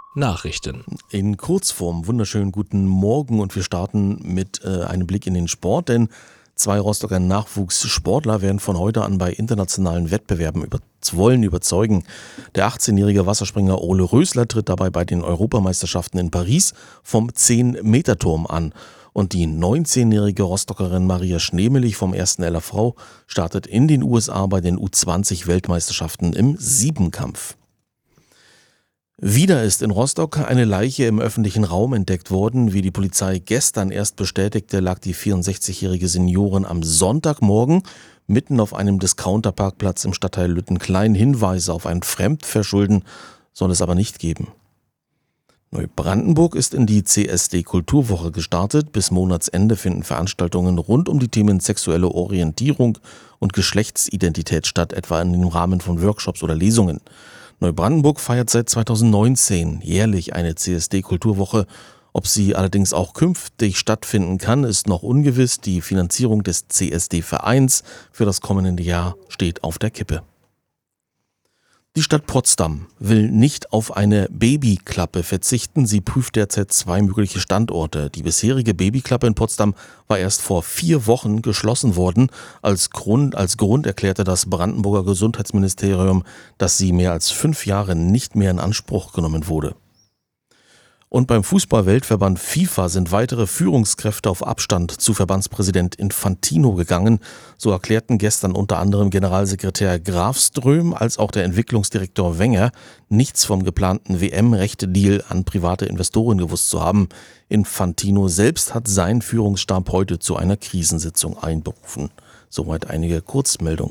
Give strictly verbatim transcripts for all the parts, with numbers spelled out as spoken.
Nachrichten. In Kurzform, wunderschönen guten Morgen und wir starten mit äh, einem Blick in den Sport, denn zwei Rostocker Nachwuchssportler werden von heute an bei internationalen Wettbewerben über, wollen überzeugen. Der achtzehnjährige Wasserspringer Ole Rösler tritt dabei bei den Europameisterschaften in Paris vom zehn-Meter-Turm an. Und die neunzehnjährige Rostockerin Maria Schneemelich vom ersten L A V startet in den U S A bei den U zwanzig Weltmeisterschaften im Siebenkampf. Wieder ist in Rostock eine Leiche im öffentlichen Raum entdeckt worden. Wie die Polizei gestern erst bestätigte, lag die vierundsechzigjährige Seniorin am Sonntagmorgen mitten auf einem Discounterparkplatz im Stadtteil Lüttenklein. Hinweise auf ein Fremdverschulden soll es aber nicht geben. Neubrandenburg ist in die C S D-Kulturwoche gestartet. Bis Monatsende finden Veranstaltungen rund um die Themen sexuelle Orientierung und Geschlechtsidentität statt, etwa im Rahmen von Workshops oder Lesungen. Neubrandenburg feiert seit zweitausendneunzehn jährlich eine C S D-Kulturwoche. Ob sie allerdings auch künftig stattfinden kann, ist noch ungewiss. Die Finanzierung des C S D-Vereins für das kommende Jahr steht auf der Kippe. Die Stadt Potsdam will nicht auf eine Babyklappe verzichten. Sie prüft derzeit zwei mögliche Standorte. Die bisherige Babyklappe in Potsdam war erst vor vier Wochen geschlossen worden. Als Grund, als Grund erklärte das Brandenburger Gesundheitsministerium, dass sie mehr als fünf Jahre nicht mehr in Anspruch genommen wurde. Und beim Fußball-Weltverband FIFA sind weitere Führungskräfte auf Abstand zu Verbandspräsident Infantino gegangen. So erklärten gestern unter anderem Generalsekretär Grafström als auch der Entwicklungsdirektor Wenger nichts vom geplanten W M-Rechte-Deal an private Investoren gewusst zu haben. Infantino selbst hat seinen Führungsstab heute zu einer Krisensitzung einberufen. Soweit einige Kurzmeldungen.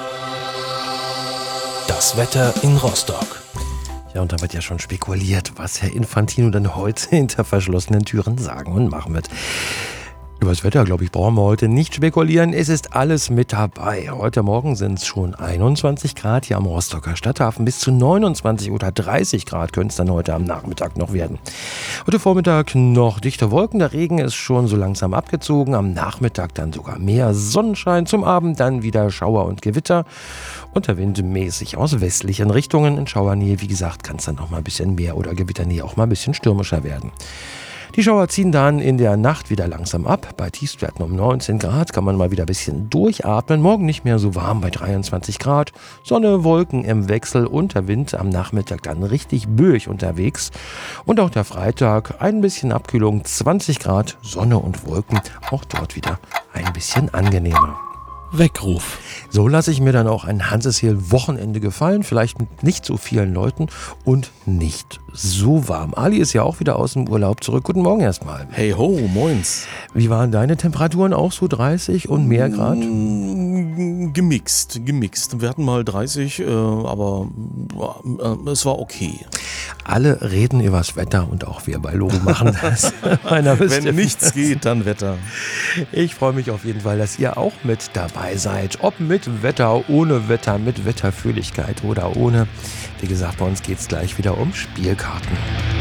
Das Wetter in Rostock. Ja, und da wird ja schon spekuliert, was Herr Infantino dann heute hinter verschlossenen Türen sagen und machen wird. Über das Wetter, glaube ich, brauchen wir heute nicht spekulieren. Es ist alles mit dabei. Heute Morgen sind es schon einundzwanzig Grad hier am Rostocker Stadthafen. Bis zu neunundzwanzig oder dreißig Grad können es dann heute am Nachmittag noch werden. Heute Vormittag noch dichte Wolken. Der Regen ist schon so langsam abgezogen. Am Nachmittag dann sogar mehr Sonnenschein. Zum Abend dann wieder Schauer und Gewitter. Und der Wind mäßig aus westlichen Richtungen. In Schauernähe, wie gesagt, kann es dann auch mal ein bisschen mehr oder Gewitternähe auch mal ein bisschen stürmischer werden. Die Schauer ziehen dann in der Nacht wieder langsam ab. Bei Tiefstwerten um neunzehn Grad kann man mal wieder ein bisschen durchatmen. Morgen nicht mehr so warm bei dreiundzwanzig Grad. Sonne, Wolken im Wechsel und der Wind am Nachmittag dann richtig böig unterwegs. Und auch der Freitag ein bisschen Abkühlung, zwanzig Grad, Sonne und Wolken. Auch dort wieder ein bisschen angenehmer. Weckruf. So lasse ich mir dann auch ein Hanseshehl-Wochenende gefallen, vielleicht mit nicht so vielen Leuten und nicht so warm. Ali ist ja auch wieder aus dem Urlaub zurück. Guten Morgen erstmal. Hey ho, moins. Wie waren deine Temperaturen? Auch so dreißig und mehr Grad? Mm, Gemixt, gemixt. Wir hatten mal dreißig, äh, aber äh, es war okay. Alle reden übers Wetter und auch wir bei Logo machen das. Wenn nichts geht, dann Wetter. Ich freue mich auf jeden Fall, dass ihr auch mit dabei seid. Ob mit Wetter, ohne Wetter, mit Wetterfühligkeit oder ohne. Wie gesagt, bei uns geht es gleich wieder um Spielkarten.